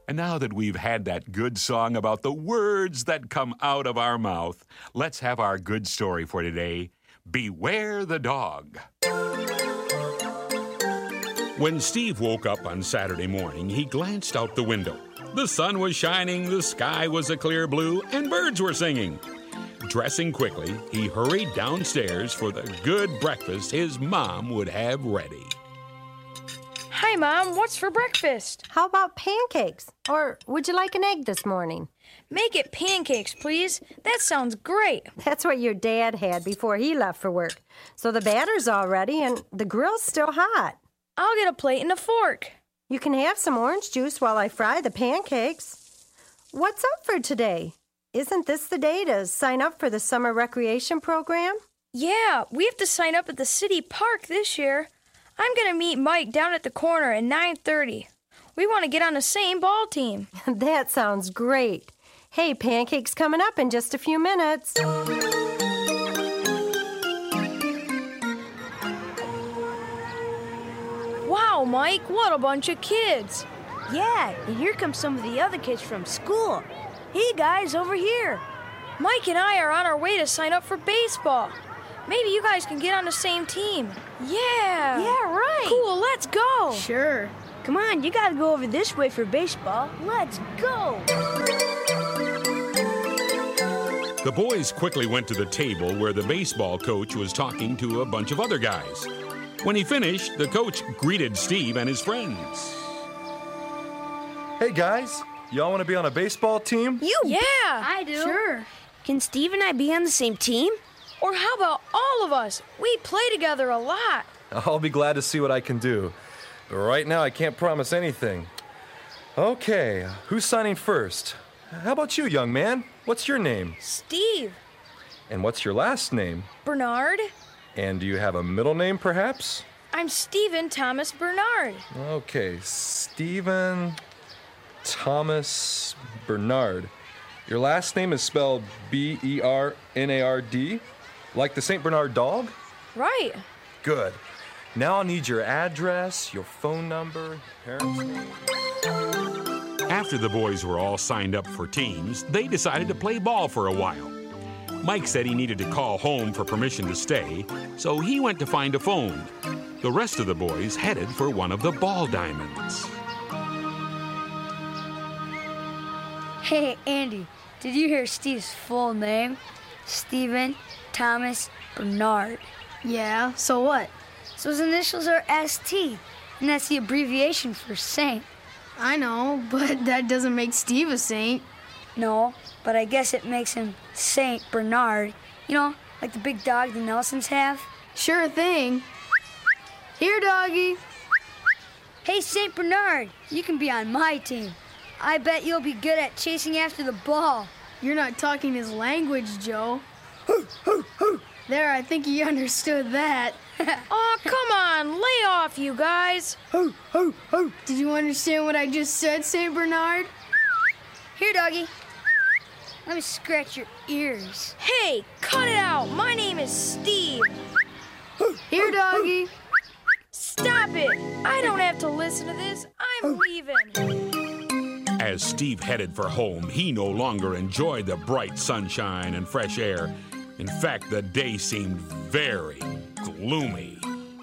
And now that we've had that good song about the words that come out of our mouth, let's have our good story for today. Beware the Dog. When Steve woke up on Saturday morning, he glanced out the window. The sun was shining, the sky was a clear blue, and birds were singing. Dressing quickly, he hurried downstairs for the good breakfast his mom would have ready. Hi, Mom. What's for breakfast? How about pancakes? Or would you like an egg this morning? Make it pancakes, please. That sounds great. That's what your dad had before he left for work. So the batter's all ready and the grill's still hot. I'll get a plate and a fork. You can have some orange juice while I fry the pancakes. What's up for today? Isn't this the day to sign up for the summer recreation program? Yeah, we have to sign up at the city park this year. I'm going to meet Mike down at the corner at 9:30. We want to get on the same ball team. That sounds great. Hey, pancakes coming up in just a few minutes. Wow, Mike, what a bunch of kids. Yeah, and here come some of the other kids from school. Hey, guys, over here. Mike and I are on our way to sign up for baseball. Maybe you guys can get on the same team. Yeah. Yeah, right. Cool, let's go. Sure. Come on, you gotta go over this way for baseball. Let's go. The boys quickly went to the table where the baseball coach was talking to a bunch of other guys. When he finished, the coach greeted Steve and his friends. Hey, guys. Y'all want to be on a baseball team? Yeah. I do. Sure. Can Steve and I be on the same team? Or how about all of us? We play together a lot. I'll be glad to see what I can do. But right now, I can't promise anything. Okay, who's signing first? How about you, young man? What's your name? Steve. And what's your last name? Bernard. And do you have a middle name, perhaps? I'm Stephen Thomas Bernard. Okay, Stephen Thomas Bernard. Your last name is spelled B-E-R-N-A-R-D? Like the St. Bernard dog? Right. Good. Now I'll need your address, your phone number, your parents' name. After the boys were all signed up for teams, they decided to play ball for a while. Mike said he needed to call home for permission to stay, so he went to find a phone. The rest of the boys headed for one of the ball diamonds. Hey, Andy, did you hear Steve's full name? Stephen Thomas Bernard. Yeah, so what? So his initials are ST, and that's the abbreviation for Saint. I know, but that doesn't make Steve a saint. No, but I guess it makes him Saint Bernard. You know, like the big dog the Nelsons have. Sure thing. Here, doggy. Hey, Saint Bernard, you can be on my team. I bet you'll be good at chasing after the ball. You're not talking his language, Joe. There, I think he understood that. Aw, come on, lay off, you guys. Did you understand what I just said, St. Bernard? Here, doggy. Let me scratch your ears. Hey, cut it out. My name is Steve. Here, doggy. Stop it. I don't have to listen to this. I'm leaving. As Steve headed for home, he no longer enjoyed the bright sunshine and fresh air. In fact, the day seemed very gloomy.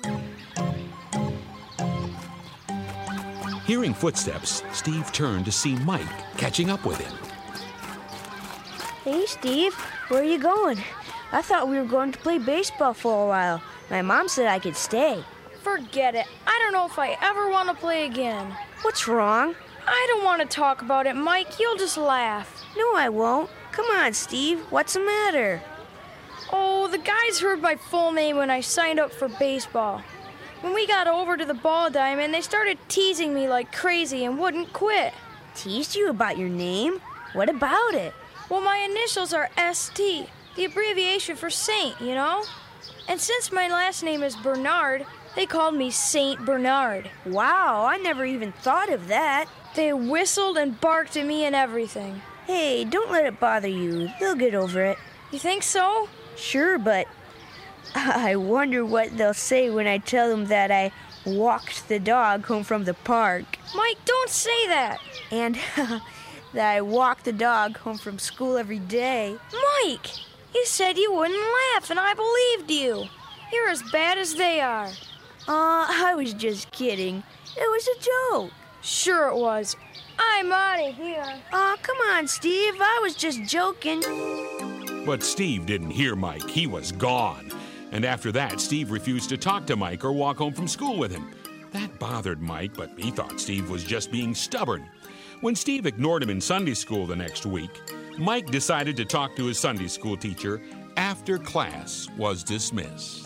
Hearing footsteps, Steve turned to see Mike catching up with him. Hey, Steve, where are you going? I thought we were going to play baseball for a while. My mom said I could stay. Forget it. I don't know if I ever want to play again. What's wrong? I don't want to talk about it, Mike. You'll just laugh. No, I won't. Come on, Steve. What's the matter? Oh, the guys heard my full name when I signed up for baseball. When we got over to the ball diamond, they started teasing me like crazy and wouldn't quit. Teased you about your name? What about it? Well, my initials are ST, the abbreviation for Saint, you know? And since my last name is Bernard, they called me Saint Bernard. Wow, I never even thought of that. They whistled and barked at me and everything. Hey, don't let it bother you. They'll get over it. You think so? Sure, but I wonder what they'll say when I tell them that I walked the dog home from the park. Mike, don't say that. And that I walk the dog home from school every day. Mike, you said you wouldn't laugh, and I believed you. You're as bad as they are. I was just kidding. It was a joke. Sure it was. I'm out of here. Come on, Steve. I was just joking. But Steve didn't hear Mike. He was gone. And after that, Steve refused to talk to Mike or walk home from school with him. That bothered Mike, but he thought Steve was just being stubborn. When Steve ignored him in Sunday school the next week, Mike decided to talk to his Sunday school teacher after class was dismissed.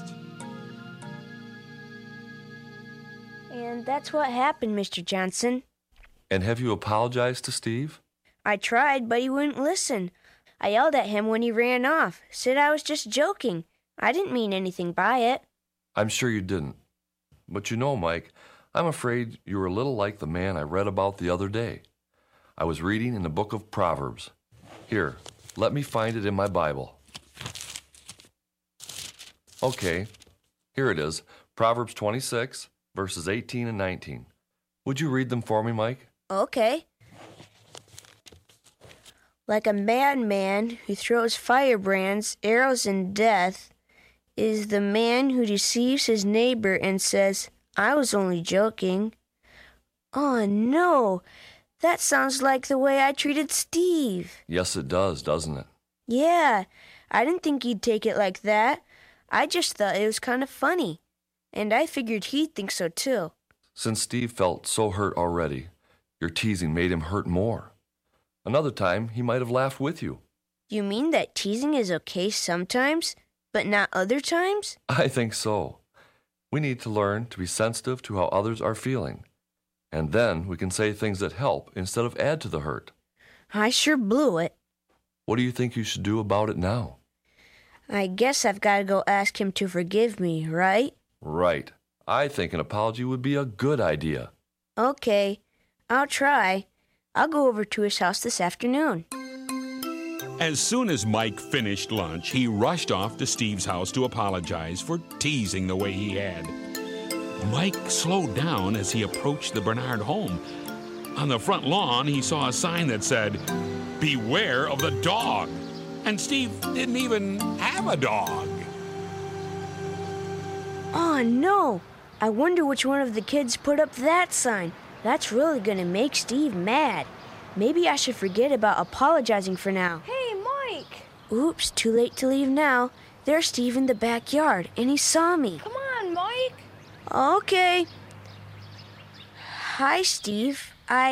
And that's what happened, Mr. Johnson. And have you apologized to Steve? I tried, but he wouldn't listen. I yelled at him when he ran off, said I was just joking. I didn't mean anything by it. I'm sure you didn't. But you know, Mike, I'm afraid you were a little like the man I read about the other day. I was reading in the book of Proverbs. Here, let me find it in my Bible. Okay, here it is, Proverbs 26, verses 18 and 19. Would you read them for me, Mike? Okay. Like a madman who throws firebrands, arrows, and death is the man who deceives his neighbor and says, I was only joking. Oh, no. That sounds like the way I treated Steve. Yes, it does, doesn't it? Yeah, I didn't think he'd take it like that. I just thought it was kind of funny. And I figured he'd think so, too. Since Steve felt so hurt already, your teasing made him hurt more. Another time, he might have laughed with you. You mean that teasing is okay sometimes, but not other times? I think so. We need to learn to be sensitive to how others are feeling. And then we can say things that help instead of add to the hurt. I sure blew it. What do you think you should do about it now? I guess I've got to go ask him to forgive me, right? Right. I think an apology would be a good idea. Okay, I'll try. I'll go over to his house this afternoon. As soon as Mike finished lunch, he rushed off to Steve's house to apologize for teasing the way he had. Mike slowed down as he approached the Bernard home. On the front lawn, he saw a sign that said, "Beware of the dog." And Steve didn't even have a dog. Oh, no. I wonder which one of the kids put up that sign. That's really going to make Steve mad. Maybe I should forget about apologizing for now. Hey, Mike! Oops, too late to leave now. There's Steve in the backyard, and he saw me. Come on, Mike! Okay. Hi, Steve.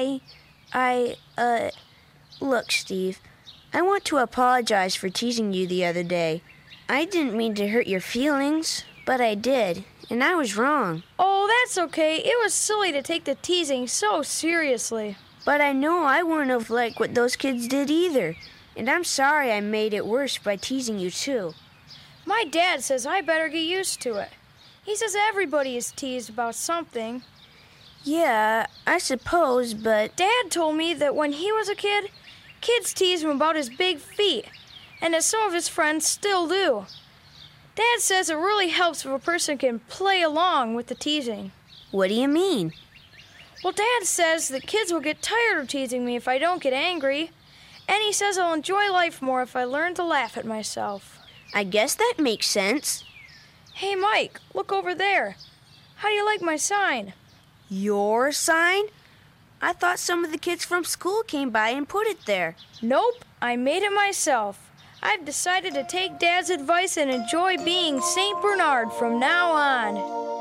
Look, Steve, I want to apologize for teasing you the other day. I didn't mean to hurt your feelings, but I did, and I was wrong. Oh, that's okay. It was silly to take the teasing so seriously. But I know I wouldn't have liked what those kids did either, and I'm sorry I made it worse by teasing you too. My dad says I better get used to it. He says everybody is teased about something. Yeah, I suppose, but Dad told me that when he was a kid, kids teased him about his big feet, and that some of his friends still do. Dad says it really helps if a person can play along with the teasing. What do you mean? Well, Dad says that kids will get tired of teasing me if I don't get angry, and he says I'll enjoy life more if I learn to laugh at myself. I guess that makes sense. Hey, Mike, look over there. How do you like my sign? Your sign? I thought some of the kids from school came by and put it there. Nope, I made it myself. I've decided to take Dad's advice and enjoy being St. Bernard from now on.